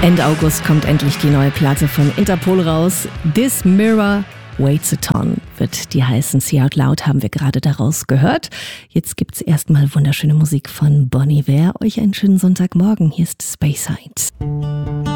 Ende August kommt endlich die neue Platte von Interpol raus. This Mirror Waits a Ton wird die heißen. See Out Loud haben wir gerade daraus gehört. Jetzt gibt's erstmal wunderschöne Musik von Bon Iver. Euch einen schönen Sonntagmorgen. Hier ist Speyside.